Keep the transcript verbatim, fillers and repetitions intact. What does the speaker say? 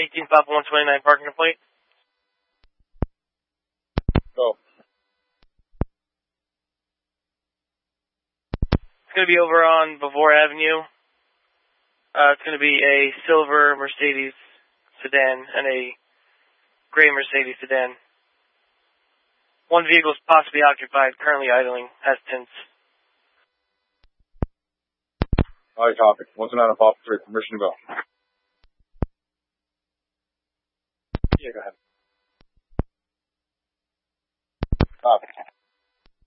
eighteen Papa one twenty-nine parking plate. Go. It's going to be over on Bavor Avenue. Uh, it's going to be a silver Mercedes sedan and a gray Mercedes sedan. One vehicle is possibly occupied, currently idling, has tints. Alright, copy. one two nine Papa three, permission to go. Yeah, go ahead. Copy.